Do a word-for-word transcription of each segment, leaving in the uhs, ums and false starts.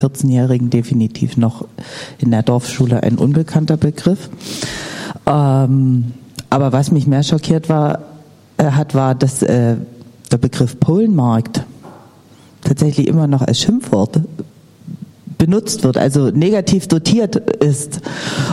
vierzehnjährigen definitiv noch in der Dorfschule ein unbekannter Begriff. Ähm, aber was mich mehr schockiert war, äh, hat, war, dass äh, der Begriff Polenmarkt tatsächlich immer noch als Schimpfwort benutzt wird, also negativ dotiert ist.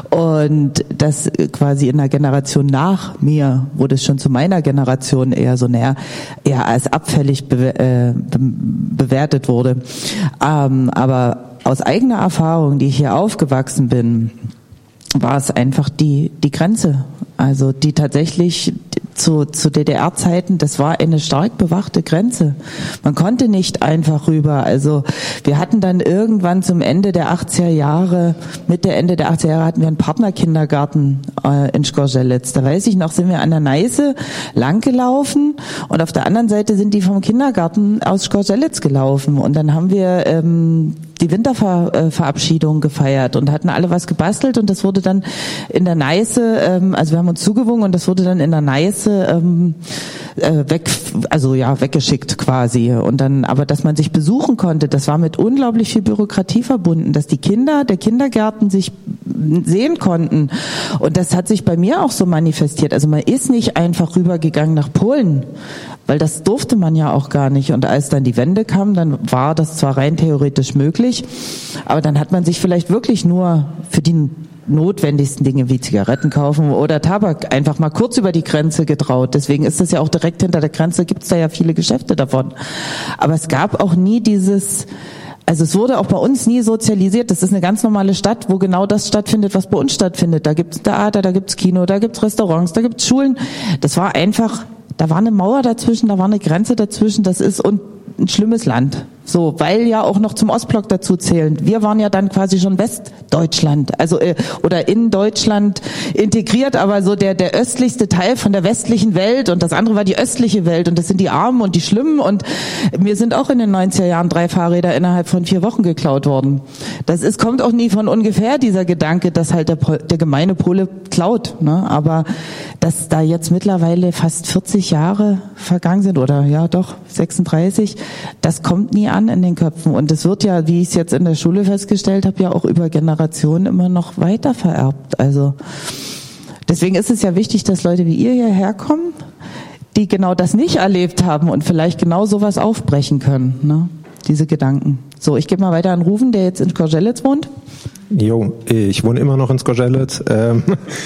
Und das quasi in der Generation nach mir, wo das schon zu meiner Generation eher so näher, eher als abfällig be, äh, be, bewertet wurde. Ähm, aber aus eigener Erfahrung, die ich hier aufgewachsen bin, war es einfach die, die Grenze. Also die tatsächlich zu, zu D D R-Zeiten, das war eine stark bewachte Grenze. Man konnte nicht einfach rüber. Also wir hatten dann irgendwann zum Ende der achtziger Jahre, Mitte, Ende der achtziger Jahre hatten wir einen Partnerkindergarten äh, in Schkorzelec. Da weiß ich noch, sind wir an der Neiße langgelaufen und auf der anderen Seite sind die vom Kindergarten aus Schkorzelec gelaufen. Und dann haben wir ähm, die Winterverabschiedung gefeiert und hatten alle was gebastelt und das wurde dann in der Neiße, ähm, also wir haben uns zugewungen und das wurde dann in der Neiße ähm, äh, weg, also ja, weggeschickt quasi. Und dann, aber dass man sich besuchen konnte, das war mit unglaublich viel Bürokratie verbunden, dass die Kinder der Kindergärten sich sehen konnten. Und das hat sich bei mir auch so manifestiert. Also man ist nicht einfach rübergegangen nach Polen, weil das durfte man ja auch gar nicht. Und als dann die Wende kam, dann war das zwar rein theoretisch möglich, aber dann hat man sich vielleicht wirklich nur für die notwendigsten Dinge wie Zigaretten kaufen oder Tabak einfach mal kurz über die Grenze getraut. Deswegen ist das ja auch direkt hinter der Grenze, gibt es da ja viele Geschäfte davon. Aber es gab auch nie dieses, also es wurde auch bei uns nie sozialisiert. Das ist eine ganz normale Stadt, wo genau das stattfindet, was bei uns stattfindet. Da gibt's Theater, da gibt's Kino, da gibt's Restaurants, da gibt's Schulen. Das war einfach, da war eine Mauer dazwischen, da war eine Grenze dazwischen. Das ist und ein schlimmes Land. So, weil ja auch noch zum Ostblock dazu zählen. Wir waren ja dann quasi schon Westdeutschland, also äh, oder in Deutschland integriert, aber so der der östlichste Teil von der westlichen Welt und das andere war die östliche Welt und das sind die Armen und die Schlimmen und mir sind auch in den neunziger Jahren drei Fahrräder innerhalb von vier Wochen geklaut worden. Das ist kommt auch nie von ungefähr, dieser Gedanke, dass halt der, der gemeine Pole klaut, ne? Aber dass da jetzt mittlerweile fast vierzig Jahre vergangen sind oder ja doch sechsunddreißig, das kommt nie an in den Köpfen und es wird ja, wie ich es jetzt in der Schule festgestellt habe, ja auch über Generationen immer noch weiter vererbt. Also deswegen ist es ja wichtig, dass Leute wie ihr hierher kommen, die genau das nicht erlebt haben und vielleicht genau sowas aufbrechen können, ne? Diese Gedanken. So, ich gebe mal weiter an Ruven, der jetzt in Schkorzelec wohnt. Jo, ich wohne immer noch in Schkorzelec. Ähm,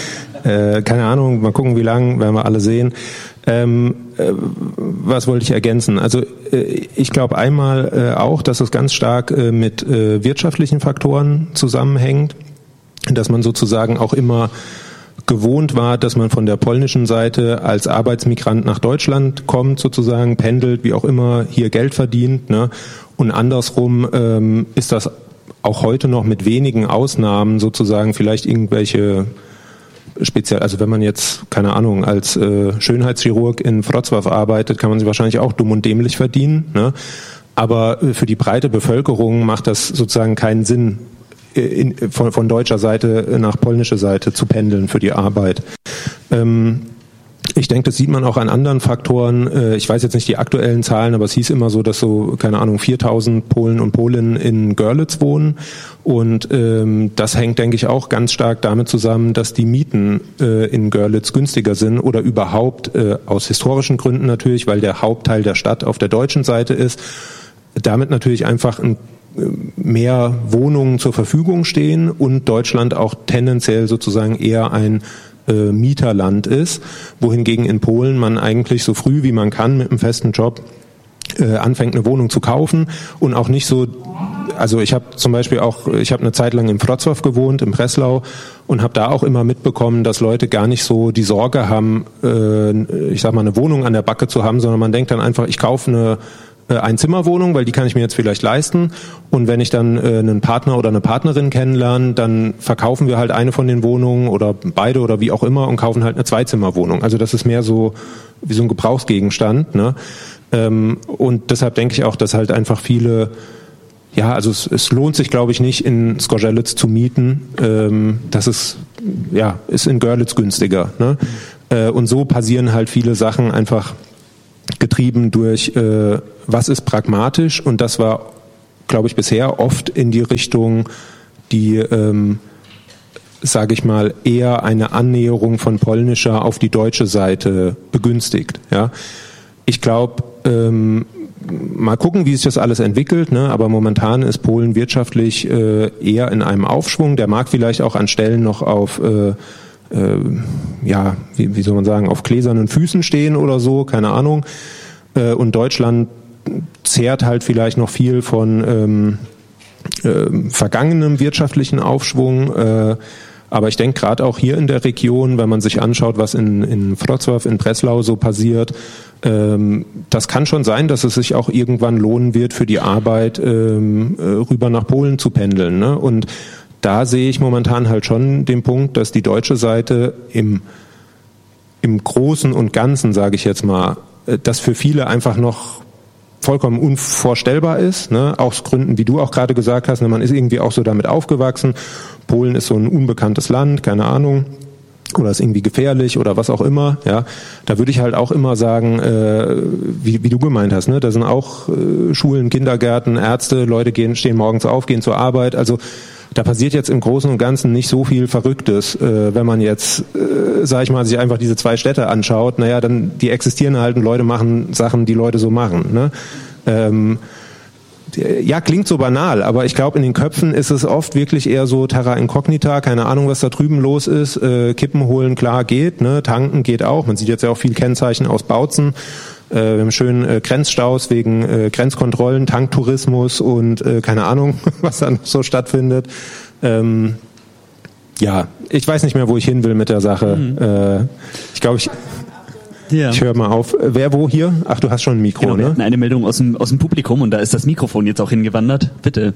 äh, keine Ahnung, mal gucken, wie lang, werden wir alle sehen. Ähm, äh, was wollte ich ergänzen? Also äh, ich glaube einmal äh, auch, dass es ganz stark äh, mit äh, wirtschaftlichen Faktoren zusammenhängt, dass man sozusagen auch immer gewohnt war, dass man von der polnischen Seite als Arbeitsmigrant nach Deutschland kommt, sozusagen pendelt, wie auch immer, hier Geld verdient, ne? Und andersrum ähm, ist das auch heute noch mit wenigen Ausnahmen sozusagen vielleicht irgendwelche speziell, also wenn man jetzt, keine Ahnung, als äh, Schönheitschirurg in Wrocław arbeitet, kann man sich wahrscheinlich auch dumm und dämlich verdienen, ne? Aber äh, für die breite Bevölkerung macht das sozusagen keinen Sinn, in, von, von deutscher Seite nach polnischer Seite zu pendeln für die Arbeit. Ähm, ich denke, das sieht man auch an anderen Faktoren. Äh, ich weiß jetzt nicht die aktuellen Zahlen, aber es hieß immer so, dass so, keine Ahnung, viertausend Polen und Polinnen in Görlitz wohnen. Und ähm, das hängt, denke ich, auch ganz stark damit zusammen, dass die Mieten äh, in Görlitz günstiger sind oder überhaupt äh, aus historischen Gründen natürlich, weil der Hauptteil der Stadt auf der deutschen Seite ist. Damit natürlich einfach ein mehr Wohnungen zur Verfügung stehen und Deutschland auch tendenziell sozusagen eher ein äh, Mieterland ist, wohingegen in Polen man eigentlich so früh wie man kann mit einem festen Job äh, anfängt, eine Wohnung zu kaufen und auch nicht so, also ich habe zum Beispiel auch, ich habe eine Zeit lang in Wrocław gewohnt, in Breslau und habe da auch immer mitbekommen, dass Leute gar nicht so die Sorge haben, äh, ich sag mal, eine Wohnung an der Backe zu haben, sondern man denkt dann einfach, ich kaufe eine Einzimmerwohnung, weil die kann ich mir jetzt vielleicht leisten. Und wenn ich dann äh, einen Partner oder eine Partnerin kennenlerne, dann verkaufen wir halt eine von den Wohnungen oder beide oder wie auch immer und kaufen halt eine Zweizimmerwohnung. Also das ist mehr so wie so ein Gebrauchsgegenstand, ne? Ähm, und deshalb denke ich auch, dass halt einfach viele, ja, also es, es lohnt sich, glaube ich, nicht in Schkorzelec zu mieten. Ähm, das ist, ja, ist in Görlitz günstiger, ne? Äh, und so passieren halt viele Sachen einfach getrieben durch, äh, was ist pragmatisch, und das war glaube ich, bisher oft in die Richtung, die, ähm, sage ich mal, eher eine Annäherung von polnischer auf die deutsche Seite begünstigt. Ja, ich glaube, ähm, mal gucken, wie sich das alles entwickelt, ne? Aber momentan ist Polen wirtschaftlich äh, eher in einem Aufschwung. Der mag vielleicht auch an Stellen noch auf, äh, äh, ja, wie, wie soll man sagen, auf gläsernen Füßen stehen oder so, keine Ahnung. Äh, und Deutschland zehrt halt vielleicht noch viel von ähm, äh, vergangenem wirtschaftlichen Aufschwung. Äh, aber ich denke gerade auch hier in der Region, wenn man sich anschaut, was in, in Wrocław, in Breslau so passiert, ähm, das kann schon sein, dass es sich auch irgendwann lohnen wird, für die Arbeit ähm, äh, rüber nach Polen zu pendeln. Ne? Und da sehe ich momentan halt schon den Punkt, dass die deutsche Seite im, im Großen und Ganzen, sage ich jetzt mal, äh, das für viele einfach noch vollkommen unvorstellbar ist, ne? Aus Gründen, wie du auch gerade gesagt hast, ne? Man ist irgendwie auch so damit aufgewachsen. Polen ist so ein unbekanntes Land, keine Ahnung, oder ist irgendwie gefährlich oder was auch immer. Ja, da würde ich halt auch immer sagen, äh, wie, wie du gemeint hast, ne? Da sind auch äh, Schulen, Kindergärten, Ärzte, Leute gehen, stehen morgens auf, gehen zur Arbeit. Also da passiert jetzt im Großen und Ganzen nicht so viel Verrücktes, äh, wenn man jetzt, äh, sag ich mal, sich einfach diese zwei Städte anschaut. Naja, dann die existieren halt und Leute machen Sachen, die Leute so machen. Ne? Ähm, ja, klingt so banal, aber ich glaube, in den Köpfen ist es oft wirklich eher so terra incognita, keine Ahnung, was da drüben los ist. Äh, Kippen holen, klar, geht, ne? Tanken geht auch. Man sieht jetzt ja auch viel Kennzeichen aus Bautzen. Äh, wir haben schön äh, Grenzstaus wegen äh, Grenzkontrollen, Tanktourismus und äh, keine Ahnung, was da noch so stattfindet. Ähm, ja, ich weiß nicht mehr, wo ich hin will mit der Sache. Mhm. Äh, ich glaube, ich... Ja. Ich höre mal auf. Wer wo hier? Ach, du hast schon ein Mikro, genau, ne? Wir hatten eine Meldung aus dem, aus dem Publikum und da ist das Mikrofon jetzt auch hingewandert. Bitte.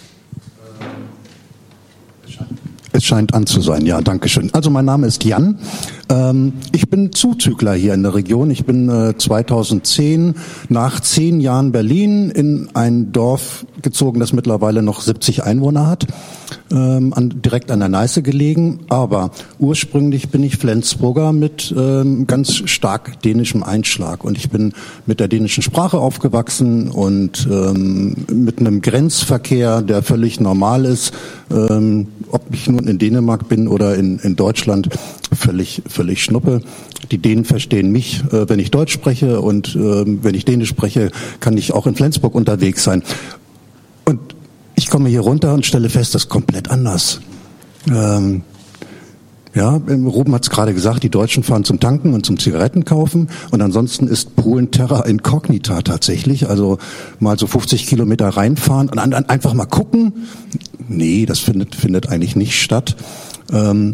Es scheint an zu sein, ja, danke schön. Also mein Name ist Jan. Ähm, ich bin Zuzügler hier in der Region. Ich bin äh, zweitausendzehn nach zehn Jahren Berlin in ein Dorf gezogen, das mittlerweile noch siebzig Einwohner hat, ähm, an, direkt an der Neiße gelegen. Aber ursprünglich bin ich Flensburger mit ähm, ganz stark dänischem Einschlag. Und ich bin mit der dänischen Sprache aufgewachsen und ähm, mit einem Grenzverkehr, der völlig normal ist, ähm, ob ich nun in Dänemark bin oder in, in Deutschland, völlig, völlig Schnuppe. Die Dänen verstehen mich, äh, wenn ich Deutsch spreche, und äh, wenn ich Dänisch spreche, kann ich auch in Flensburg unterwegs sein. Und ich komme hier runter und stelle fest, das ist komplett anders. Ähm, ja, Ruben hat es gerade gesagt, die Deutschen fahren zum Tanken und zum Zigarettenkaufen, und ansonsten ist Polen terra incognita tatsächlich, also mal so fünfzig Kilometer reinfahren und dann einfach mal gucken. Nee, das findet, findet eigentlich nicht statt. Ähm,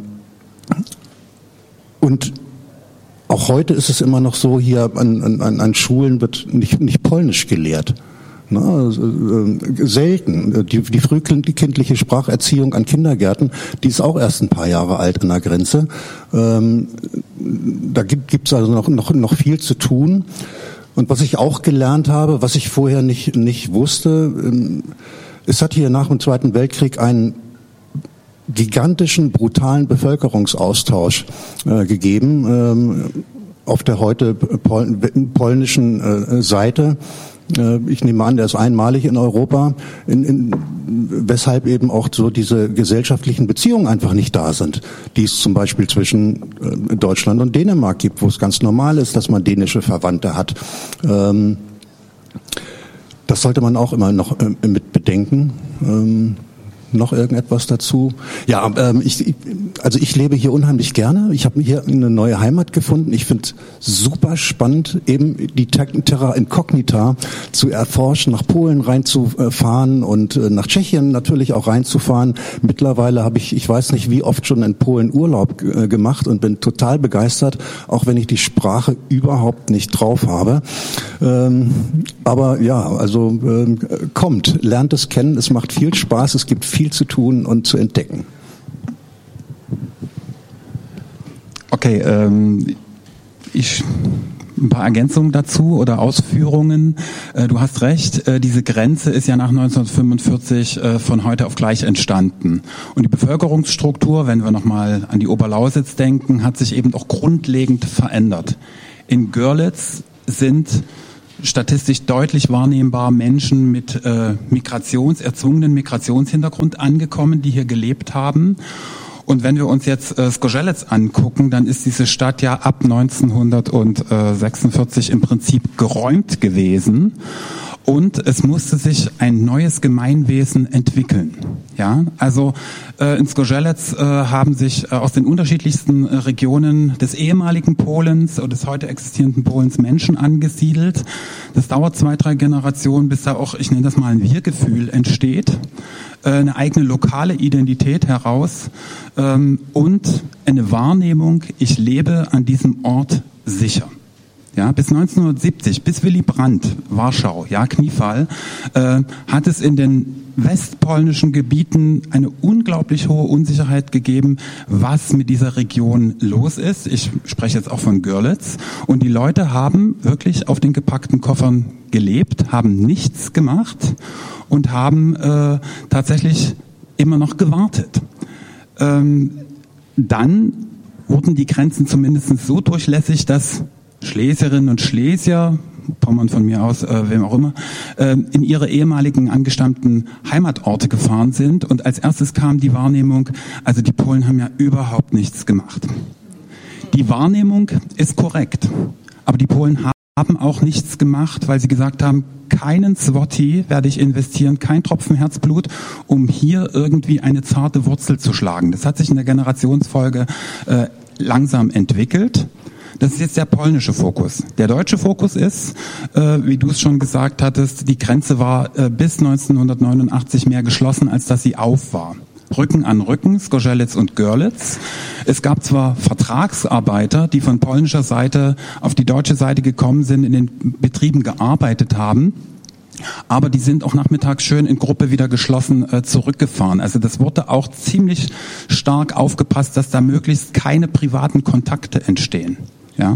und auch heute ist es immer noch so, hier an, an, an Schulen wird nicht, nicht Polnisch gelehrt. Na, äh, selten. Die, die frühkindliche Spracherziehung an Kindergärten, die ist auch erst ein paar Jahre alt an der Grenze. Ähm, da gibt es also noch, noch, noch viel zu tun. Und was ich auch gelernt habe, was ich vorher nicht, nicht wusste, ähm, es hat hier nach dem Zweiten Weltkrieg einen gigantischen, brutalen Bevölkerungsaustausch äh, gegeben ähm, auf der heute pol- polnischen äh, Seite. Äh, ich nehme an, der ist einmalig in Europa, in, in, weshalb eben auch so diese gesellschaftlichen Beziehungen einfach nicht da sind, die es zum Beispiel zwischen äh, Deutschland und Dänemark gibt, wo es ganz normal ist, dass man dänische Verwandte hat. Ähm, Das sollte man auch immer noch äh, mit bedenken. Ähm, noch irgendetwas dazu? Ja, ähm, ich, also ich lebe hier unheimlich gerne. Ich habe hier eine neue Heimat gefunden. Ich finde es super spannend, eben die Terra Incognita zu erforschen, nach Polen reinzufahren und äh, nach Tschechien natürlich auch reinzufahren. Mittlerweile habe ich, ich weiß nicht wie oft schon in Polen Urlaub äh, gemacht und bin total begeistert, auch wenn ich die Sprache überhaupt nicht drauf habe. Ähm, aber ja, also ähm, kommt, lernt es kennen, es macht viel Spaß, es gibt viel zu tun und zu entdecken. Okay, ähm, ich ein paar Ergänzungen dazu oder Ausführungen. Äh, du hast recht, äh, diese Grenze ist ja nach neunzehnhundertfünfundvierzig äh, von heute auf gleich entstanden. Und die Bevölkerungsstruktur, wenn wir nochmal an die Oberlausitz denken, hat sich eben auch grundlegend verändert. In Görlitz sind statistisch deutlich wahrnehmbar Menschen mit äh, Migrations, erzwungenen Migrationshintergrund angekommen, die hier gelebt haben. Und wenn wir uns jetzt äh, Zgorzelec angucken, dann ist diese Stadt ja ab neunzehnhundertsechsundvierzig im Prinzip geräumt gewesen. Und es musste sich ein neues Gemeinwesen entwickeln. Ja, also äh, in Zgorzelec äh, haben sich äh, aus den unterschiedlichsten äh, Regionen des ehemaligen Polens oder des heute existierenden Polens Menschen angesiedelt. Das dauert zwei, drei Generationen, bis da auch, ich nenne das mal ein Wir-Gefühl entsteht, äh, eine eigene lokale Identität heraus ähm, und eine Wahrnehmung, ich lebe an diesem Ort sicher. Ja, bis neunzehnhundertsiebzig, bis Willy Brandt, Warschau, ja, Kniefall, äh, hat es in den westpolnischen Gebieten eine unglaublich hohe Unsicherheit gegeben, was mit dieser Region los ist. Ich spreche jetzt auch von Görlitz. Und die Leute haben wirklich auf den gepackten Koffern gelebt, haben nichts gemacht und haben äh, tatsächlich immer noch gewartet. Ähm, dann wurden die Grenzen zumindest so durchlässig, dass Schlesierinnen und Schlesier, Pommern von mir aus, äh, wem auch immer, äh, in ihre ehemaligen angestammten Heimatorte gefahren sind. Und als erstes kam die Wahrnehmung, also die Polen haben ja überhaupt nichts gemacht. Die Wahrnehmung ist korrekt, aber die Polen haben auch nichts gemacht, weil sie gesagt haben, keinen Zloty werde ich investieren, kein Tropfen Herzblut, um hier irgendwie eine zarte Wurzel zu schlagen. Das hat sich in der Generationsfolge äh, langsam entwickelt. Das ist jetzt der polnische Fokus. Der deutsche Fokus ist, äh, wie du es schon gesagt hattest, die Grenze war äh, bis neunzehnhundertneunundachtzig mehr geschlossen, als dass sie auf war. Rücken an Rücken, Zgorzelec und Görlitz. Es gab zwar Vertragsarbeiter, die von polnischer Seite auf die deutsche Seite gekommen sind, in den Betrieben gearbeitet haben, aber die sind auch nachmittags schön in Gruppe wieder geschlossen äh, zurückgefahren. Also das wurde auch ziemlich stark aufgepasst, dass da möglichst keine privaten Kontakte entstehen. Ja.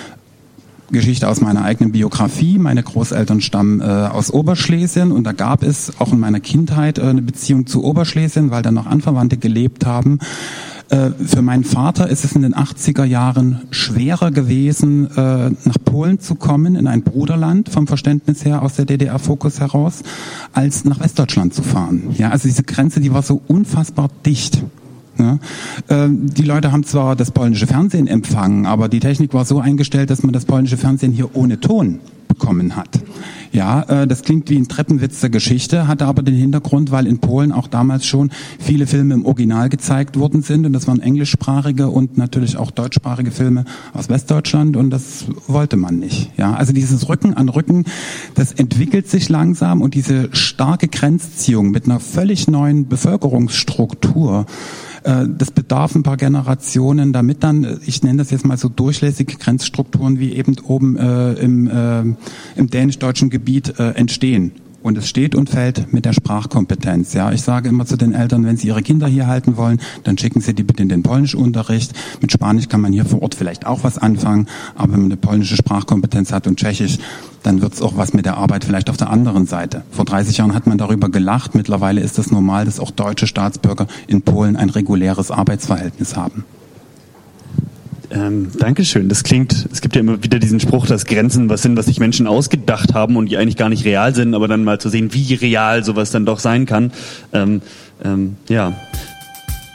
Geschichte aus meiner eigenen Biografie. Meine Großeltern stammen äh, aus Oberschlesien und da gab es auch in meiner Kindheit äh, eine Beziehung zu Oberschlesien, weil da noch Anverwandte gelebt haben. Äh, für meinen Vater ist es in den achtziger Jahren schwerer gewesen, äh, nach Polen zu kommen, in ein Bruderland vom Verständnis her aus der D D R-Fokus heraus, als nach Westdeutschland zu fahren. Ja, also diese Grenze, die war so unfassbar dicht. Ja, äh, die Leute haben zwar das polnische Fernsehen empfangen, aber die Technik war so eingestellt, dass man das polnische Fernsehen hier ohne Ton bekommen hat. Ja, äh, das klingt wie ein Treppenwitz der Geschichte, hatte aber den Hintergrund, weil in Polen auch damals schon viele Filme im Original gezeigt worden sind und das waren englischsprachige und natürlich auch deutschsprachige Filme aus Westdeutschland und das wollte man nicht. Ja, also dieses Rücken an Rücken, das entwickelt sich langsam und diese starke Grenzziehung mit einer völlig neuen Bevölkerungsstruktur, das bedarf ein paar Generationen, damit dann, ich nenne das jetzt mal so durchlässige Grenzstrukturen wie eben oben äh, im, äh, im dänisch-deutschen Gebiet äh, entstehen. Und es steht und fällt mit der Sprachkompetenz. Ja, ich sage immer zu den Eltern, wenn sie ihre Kinder hier halten wollen, dann schicken sie die bitte in den Polnischunterricht. Mit Spanisch kann man hier vor Ort vielleicht auch was anfangen, aber wenn man eine polnische Sprachkompetenz hat und Tschechisch, dann wird's auch was mit der Arbeit vielleicht auf der anderen Seite. Vor dreißig Jahren hat man darüber gelacht. Mittlerweile ist es normal, dass auch deutsche Staatsbürger in Polen ein reguläres Arbeitsverhältnis haben. Ähm, Dankeschön. Das klingt, es gibt ja immer wieder diesen Spruch, dass Grenzen was sind, was sich Menschen ausgedacht haben und die eigentlich gar nicht real sind, aber dann mal zu sehen, wie real sowas dann doch sein kann. Ähm, ähm, ja.